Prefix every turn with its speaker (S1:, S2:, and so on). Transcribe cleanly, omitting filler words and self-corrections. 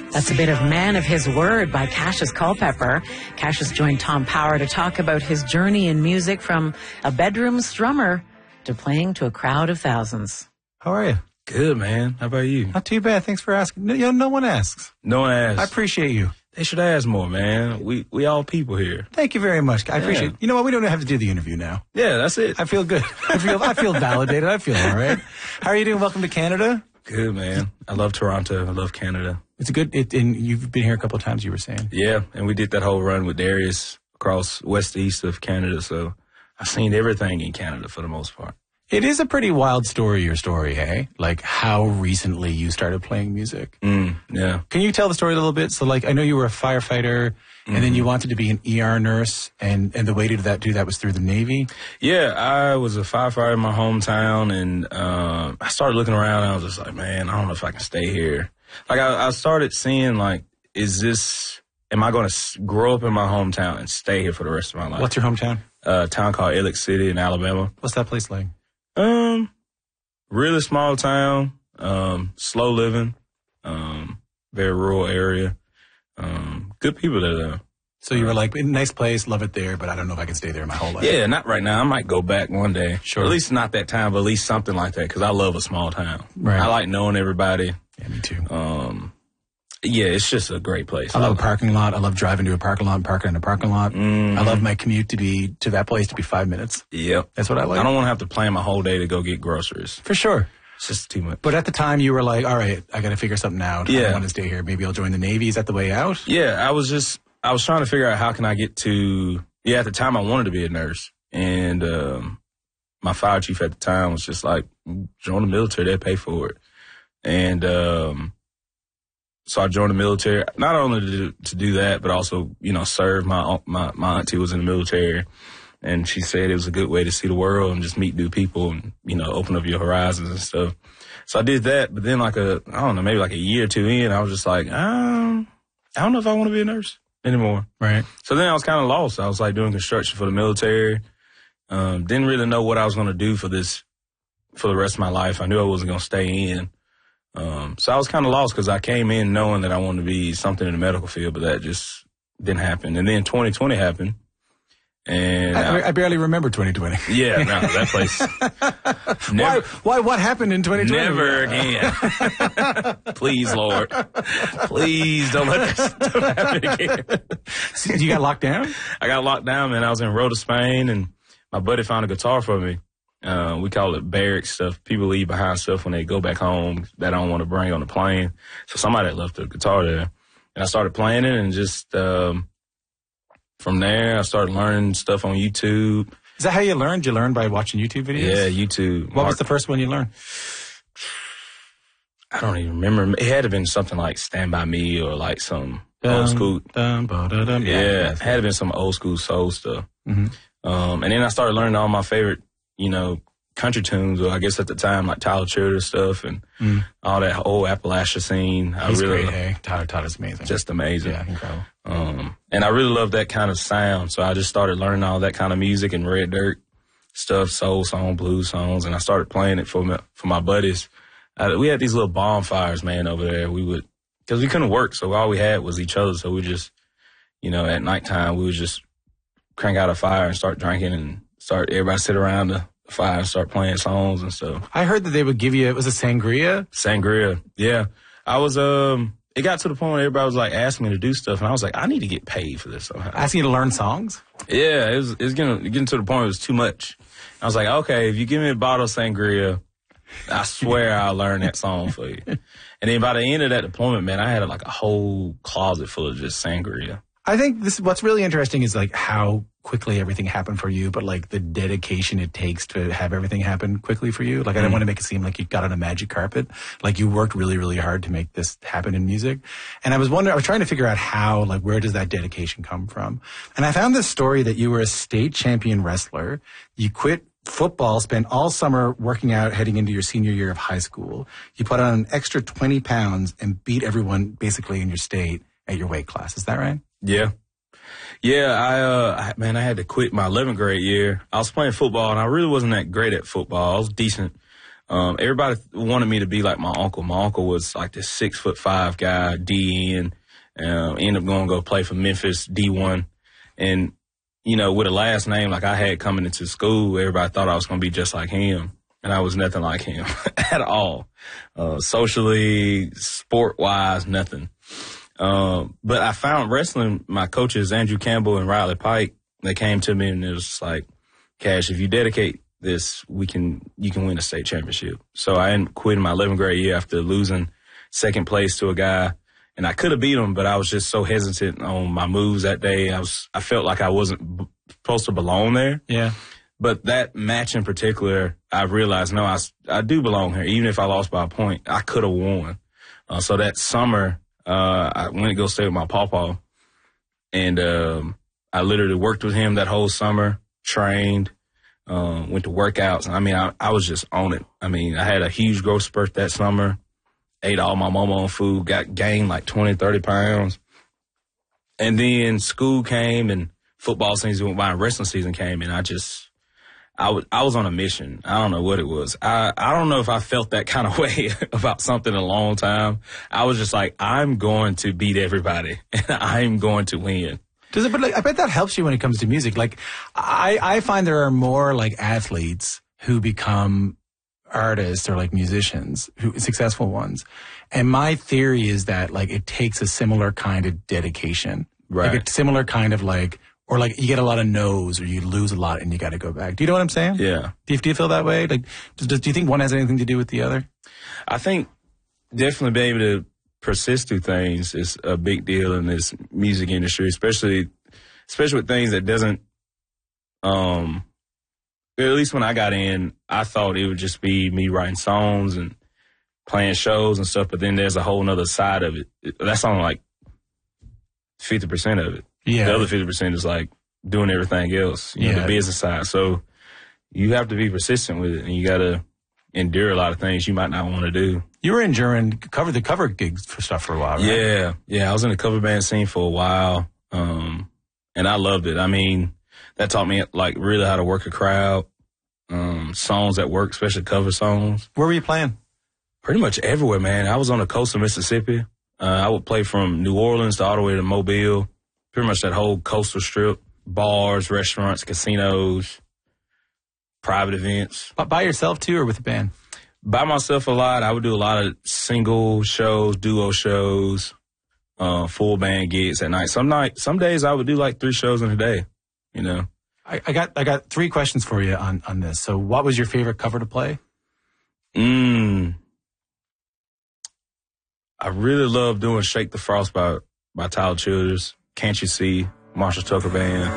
S1: That's a bit of Man of His Word by Cassius Culpepper. Cassius joined Tom Power to talk about his journey in music from a bedroom strummer to playing to a crowd of thousands.
S2: How are you?
S3: Good, man. How about you?
S2: Not too bad. Thanks for asking. No one asks.
S3: No one asks.
S2: I appreciate you.
S3: They should ask more, man. We all people here.
S2: Thank you very much. I appreciate it. You know what? We don't have to do the interview now.
S3: Yeah, that's it.
S2: I feel good. I feel validated. I feel all right. How are you doing? Welcome to Canada.
S3: Good, man. I love Toronto. I love Canada.
S2: It's good. And you've been here a couple of times, you were saying.
S3: Yeah, and we did that whole run with Darius across west to east of Canada. So I've seen everything in Canada for the most part.
S2: It is a pretty wild story, your story, hey? Like how recently you started playing music.
S3: Yeah.
S2: Can you tell the story a little bit? So like, I know you were a firefighter and then you wanted to be an ER nurse and the way to do that was through the Navy.
S3: Yeah, I was a firefighter in my hometown and I started looking around and I was just like, man, I don't know if I can stay here. Like I started seeing like, am I going to grow up in my hometown and stay here for the rest of my life?
S2: What's your hometown?
S3: A town called Ellick City in Alabama.
S2: What's that place like?
S3: Really small town, slow living, very rural area, good people there though.
S2: So you were like, nice place, love it there, but I don't know if I can stay there my whole life.
S3: Yeah, not right now. I might go back one day.
S2: Sure.
S3: At least not that time, but at least something like that, because I love a small town.
S2: Right.
S3: I like knowing everybody.
S2: Yeah, me too.
S3: Yeah, it's just a great place.
S2: I love a parking lot. I love driving to a parking lot and parking in a parking lot. I love my commute to that place to be 5 minutes.
S3: Yep.
S2: That's what I like.
S3: I don't want to have to plan my whole day to go get groceries.
S2: For sure.
S3: It's just too much.
S2: But at the time you were like, all right, I got to figure something out.
S3: Yeah.
S2: I don't want to stay here. Maybe I'll join the Navy. Is that the way out?
S3: Yeah, I was trying to figure out how can I get to, at the time I wanted to be a nurse. And my fire chief at the time was just like, join the military, they pay for it. And so I joined the military, not only to do that, but also, serve. My auntie was in the military, and she said it was a good way to see the world and just meet new people and, open up your horizons and stuff. So I did that, but then maybe like a year or two in, I was just like, I don't know if I want to be a nurse anymore.
S2: Right.
S3: So then I was kind of lost. I was like doing construction for the military. Didn't really know what I was going to do for the rest of my life. I knew I wasn't going to stay in. So I was kind of lost because I came in knowing that I wanted to be something in the medical field, but that just didn't happen. And then 2020 happened. And
S2: I barely remember 2020.
S3: Yeah, no, that place.
S2: Never, why? What happened in 2020?
S3: Never again. Please, Lord. Please don't let this stuff happen again.
S2: So you got locked down?
S3: I got locked down, man. I was in Rota, Spain, and my buddy found a guitar for me. We call it barracks stuff. People leave behind stuff when they go back home that I don't want to bring on the plane. So somebody had left a guitar there. And I started playing it and just from there I started learning stuff on YouTube.
S2: Is that how you learned? You learned by watching YouTube videos?
S3: Yeah, YouTube.
S2: What was the first one you learned?
S3: I don't even remember. It had to have been something like Stand By Me or like some old school. Yeah, it had to have been some old school soul stuff. Mm-hmm. And then I started learning all my favorite country tunes, or I guess at the time, like Tyler Childers stuff and all that old Appalachia scene.
S2: He's great, hey? Tyler's amazing.
S3: Just amazing.
S2: Yeah, incredible.
S3: And I really love that kind of sound, so I just started learning all that kind of music and Red Dirt stuff, soul song, blues songs, and I started playing it for my buddies. We had these little bonfires, man, over there. Because we couldn't work, so all we had was each other, so we just, at nighttime, we would just crank out a fire and start drinking and everybody sit around the fire and start playing songs and stuff.
S2: I heard that they would give you, was it sangria?
S3: Sangria, yeah. I was, it got to the point where everybody was like asking me to do stuff, and I was like, I need to get paid for this somehow.
S2: Asking you to learn songs?
S3: Yeah, it was getting to the point where it was too much. I was like, okay, if you give me a bottle of sangria, I swear I'll learn that song for you. And then by the end of that deployment, man, I had like a whole closet full of just sangria.
S2: I think what's really interesting is like how quickly everything happened for you, but like the dedication it takes to have everything happen quickly for you. Like I don't want to make it seem like you got on a magic carpet. Like you worked really, really hard to make this happen in music. And I was trying to figure out how, like, where does that dedication come from? And I found this story that you were a state champion wrestler. You quit football, spent all summer working out heading into your senior year of high school. You put on an extra 20 pounds and beat everyone basically in your state at your weight class. Is that right?
S3: Yeah. Yeah, I had to quit my 11th grade year. I was playing football, and I really wasn't that great at football. I was decent. Everybody wanted me to be like my uncle. My uncle was like this 6'5" guy, DN, ended up going to go play for Memphis D1. And, you know, with a last name like I had coming into school, everybody thought I was going to be just like him. And I was nothing like him at all. Socially, sport-wise, nothing. But I found wrestling, my coaches, Andrew Campbell and Riley Pike, they came to me and it was like, Cash, if you dedicate this, you can win a state championship. So I ended up quitting my 11th grade year after losing second place to a guy. And I could have beat him, but I was just so hesitant on my moves that day. I felt like I wasn't supposed to belong there.
S2: Yeah.
S3: But that match in particular, I realized, no, I do belong here. Even if I lost by a point, I could have won. So that summer, I went to go stay with my pawpaw. And I literally worked with him that whole summer, trained, went to workouts. I mean, I was just on it. I mean, I had a huge growth spurt that summer, ate all my mama food, gained like 20, 30 pounds. And then school came and football season went by and wrestling season came, and I was on a mission. I don't know what it was. I don't know if I felt that kind of way about something in a long time. I was just like, I'm going to beat everybody and I'm going to win.
S2: Does it? But like, I bet that helps you when it comes to music. Like, I find there are more like athletes who become artists or like musicians, successful ones. And my theory is that like it takes a similar kind of dedication,
S3: right?
S2: Like a similar kind of like, or like you get a lot of no's or you lose a lot and you got to go back. Do you know what I'm saying?
S3: Yeah. Do
S2: you feel that way? Like, do you think one has anything to do with the other?
S3: I think definitely being able to persist through things is a big deal in this music industry, especially with things that doesn't, at least when I got in, I thought it would just be me writing songs and playing shows and stuff, but then there's a whole nother side of it. That's only like 50% of it.
S2: Yeah.
S3: The other 50% is like doing everything else, you know, the business side. So you have to be persistent with it and you got to endure a lot of things you might not want to do.
S2: You were in German, the cover gigs for stuff for a while, right?
S3: Yeah. I was in the cover band scene for a while, and I loved it. I mean, that taught me like really how to work a crowd, songs that work, especially cover songs.
S2: Where were you playing?
S3: Pretty much everywhere, man. I was on the coast of Mississippi. I would play from New Orleans to all the way to Mobile, pretty much that whole coastal strip, bars, restaurants, casinos, private events.
S2: By yourself too, or with a band?
S3: By myself a lot. I would do a lot of single shows, duo shows, full band gigs at night. Some days I would do like 3 shows in a day, you know.
S2: I got 3 questions for you on this. So what was your favorite cover to play?
S3: I really love doing Shake the Frost by Tyler Childers. Can't You See? Marshall Tucker Band.